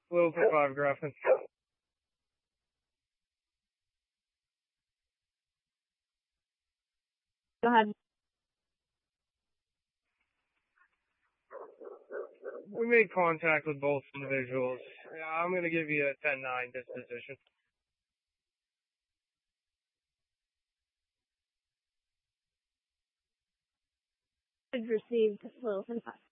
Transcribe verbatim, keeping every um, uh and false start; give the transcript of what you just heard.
Little for five, Griffin. Go ahead. We made contact with both individuals. I'm going to give you a ten nine disposition. Received Littleton five.